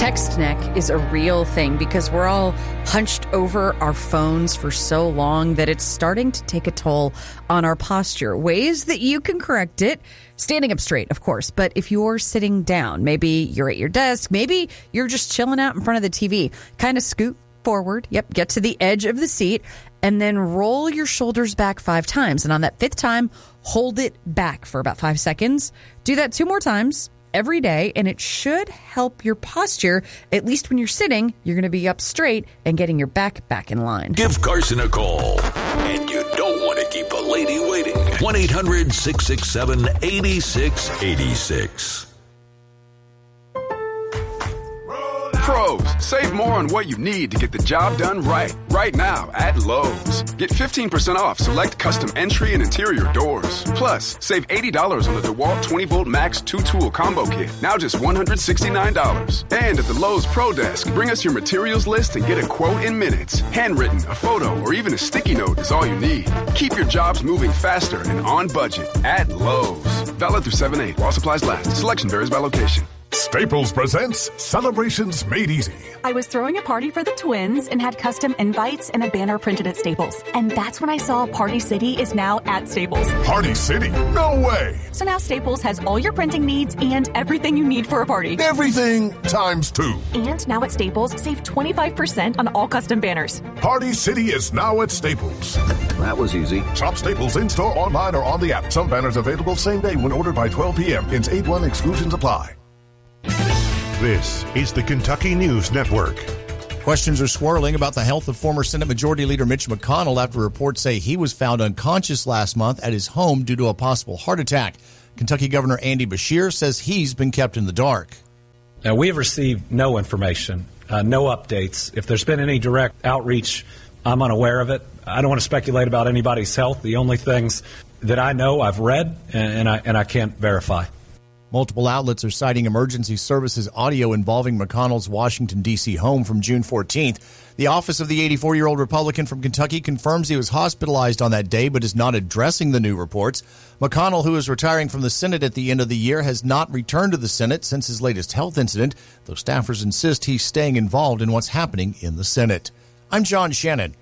Text neck is a real thing because we're all hunched over our phones for so long that it's starting to take a toll on our posture. Ways that you can correct it: standing up straight, of course. But if you're sitting down, maybe you're at your desk, maybe you're just chilling out in front of the TV, kind of scoot forward. Yep, get to the edge of the seat and then roll your shoulders back 5 times. And on that 5th time, hold it back for about 5 seconds. Do that 2 more times every day, and it should help your posture. At least when you're sitting, you're going to be up straight and getting your back in line. Give Carson a call, and you don't want to keep a lady waiting. 1-800-667-8686. Pros, save more on what you need to get the job done right. Right now at Lowe's. Get 15% off select custom entry and interior doors. Plus, save $80 on the DeWalt 20-volt Max 2-tool combo kit. Now just $169. And at the Lowe's Pro Desk, bring us your materials list and get a quote in minutes. Handwritten, a photo, or even a sticky note is all you need. Keep your jobs moving faster and on budget at Lowe's. Valid through 7/8 while supplies last. Selection varies by location. Staples presents Celebrations Made Easy. I was throwing a party for the twins and had custom invites and a banner printed at Staples. And that's when I saw Party City is now at Staples. Party City? No way! So now Staples has all your printing needs and everything you need for a party. Everything times 2. And now at Staples, save 25% on all custom banners. Party City is now at Staples. That was easy. Shop Staples in-store, online, or on the app. Some banners available same day when ordered by 12 p.m. Ins 8-1 exclusions apply. This is the Kentucky News Network. Questions are swirling about the health of former Senate Majority Leader Mitch McConnell after reports say he was found unconscious last month at his home due to a possible heart attack. Kentucky Governor Andy Beshear says he's been kept in the dark. Now, we have received no information, no updates. If there's been any direct outreach, I'm unaware of it. I don't want to speculate about anybody's health. The only things that I know, I've read, and I can't verify. Multiple outlets are citing emergency services audio involving McConnell's Washington, D.C. home from June 14th. The office of the 84-year-old Republican from Kentucky confirms he was hospitalized on that day but is not addressing the new reports. McConnell, who is retiring from the Senate at the end of the year, has not returned to the Senate since his latest health incident, though staffers insist he's staying involved in what's happening in the Senate. I'm John Shannon.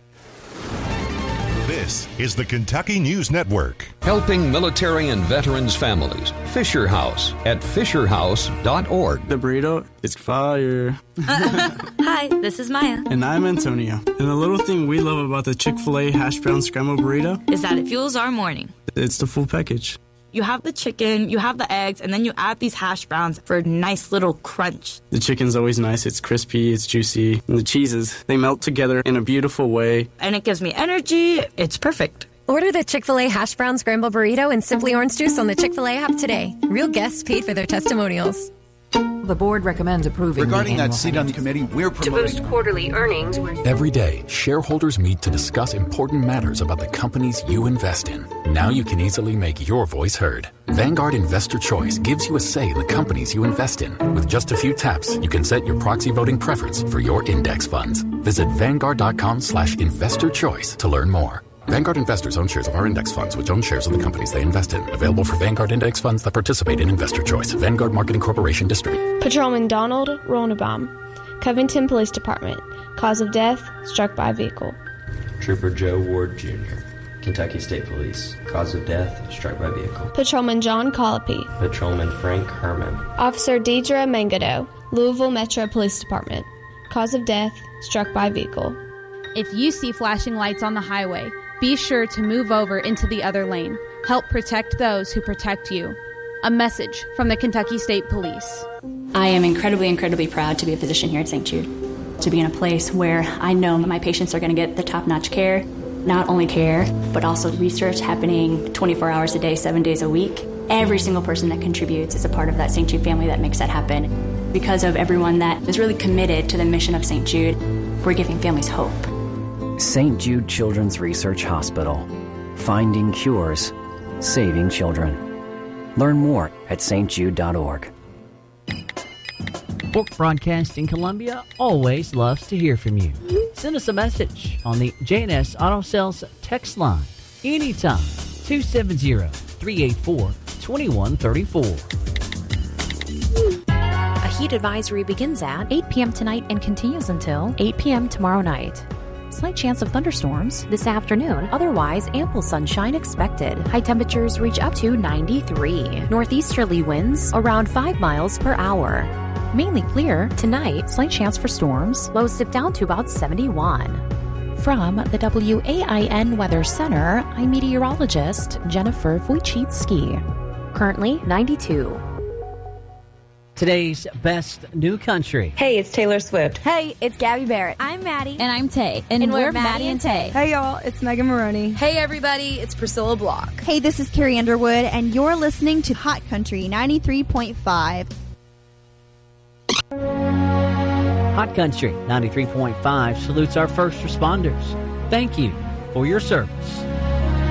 This is the Kentucky News Network. Helping military and veterans families. Fisher House at fisherhouse.org. The burrito is fire. Hi, this is Maya. And I'm Antonio. And the little thing we love about the Chick-fil-A hash brown scrambled burrito is that it fuels our morning. It's the full package. You have the chicken, you have the eggs, and then you add these hash browns for a nice little crunch. The chicken's always nice. It's crispy, it's juicy. And the cheeses, they melt together in a beautiful way. And it gives me energy. It's perfect. Order the Chick-fil-A hash brown scrambled burrito and Simply Orange Juice on the Chick-fil-A app today. Real guests paid for their testimonials. The board recommends approving. Regarding that seat on the committee, we're promoting. To boost quarterly earnings. Every day, shareholders meet to discuss important matters about the companies you invest in. Now you can easily make your voice heard. Vanguard Investor Choice gives you a say in the companies you invest in. With just a few taps, you can set your proxy voting preference for your index funds. Visit Vanguard.com/investor choice to learn more. Vanguard investors own shares of our index funds, which own shares of the companies they invest in. Available for Vanguard index funds that participate in Investor Choice. Vanguard Marketing Corporation Distributed. Patrolman Donald Ronebaum, Covington Police Department. Cause of death, struck by vehicle. Trooper Joe Ward Jr., Kentucky State Police. Cause of death, struck by vehicle. Patrolman John Colopy. Patrolman Frank Herman. Officer Deidre Mangado, Louisville Metro Police Department. Cause of death, struck by vehicle. If you see flashing lights on the highway, be sure to move over into the other lane. Help protect those who protect you. A message from the Kentucky State Police. I am incredibly proud to be a physician here at St. Jude. To be in a place where I know my patients are going to get the top-notch care. Not only care, but also research happening 24 hours a day, 7 days a week. Every single person that contributes is a part of that St. Jude family that makes that happen. Because of everyone that is really committed to the mission of St. Jude, we're giving families hope. St. Jude Children's Research Hospital. Finding cures, saving children. Learn more at stjude.org. Fork Broadcasting Columbia always loves to hear from you. Send us a message on the J&S Auto Sales text line anytime, 270-384-2134. heat advisory begins at 8 p.m. tonight and continues until 8 p.m. tomorrow night. Slight chance of thunderstorms this afternoon. Otherwise, ample sunshine expected. High temperatures reach up to 93. Northeasterly winds around 5 miles per hour. Mainly clear tonight. Slight chance for storms. Lows dip down to about 71. From the WAIN Weather Center, I'm meteorologist Jennifer Wojcicki. Currently 92. Today's best new country. Hey, it's Taylor Swift. Hey, it's Gabby Barrett. I'm Maddie. And I'm Tay. And we're Maddie and Tay. Hey, y'all, it's Megan Maroney. Hey, everybody, it's Priscilla Block. Hey, this is Carrie Underwood, and you're listening to Hot Country 93.5. Hot Country 93.5 salutes our first responders. Thank you for your service.